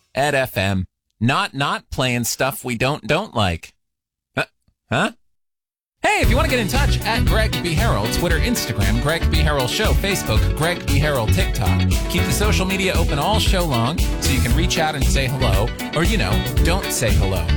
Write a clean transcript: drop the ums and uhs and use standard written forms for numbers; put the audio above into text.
at FM. Not playing stuff we don't like. Huh? Hey, if you want to get in touch, at Greg B. Harrell, Twitter, Instagram, Greg B. Harrell Show, Facebook, Greg B. Harrell, TikTok. Keep the social media open all show long so you can reach out and say hello, or, don't say hello.